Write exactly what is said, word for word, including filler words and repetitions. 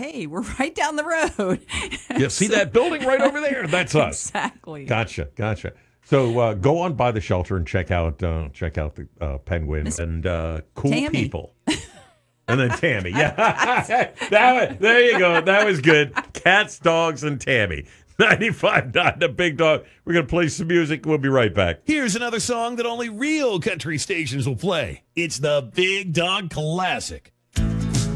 hey, we're right down the road. You see so, that building right over there? That's us. Exactly. Gotcha, gotcha. So uh, go on by the shelter and check out uh, check out the uh, penguin Miss and uh, cool Tammy. people. And then Tammy. Yeah. that was, there you go. That was good. Cats, dogs, and Tammy. ninety-five point nine The Big Dog. We're going to play some music. We'll be right back. Here's another song that only real country stations will play. It's the Big Dog Classic.